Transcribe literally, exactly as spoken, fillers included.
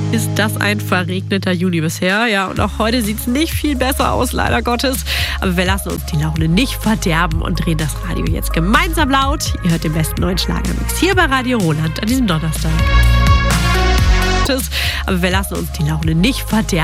Ist das ein verregneter Juni bisher? Ja, und auch heute sieht es nicht viel besser aus, leider Gottes. Aber wir lassen uns die Laune nicht verderben und drehen das Radio jetzt gemeinsam laut. Ihr hört den besten neuen Schlagermix hier bei Radio Roland an diesem Donnerstag. Aber wir lassen uns die Laune nicht verderben.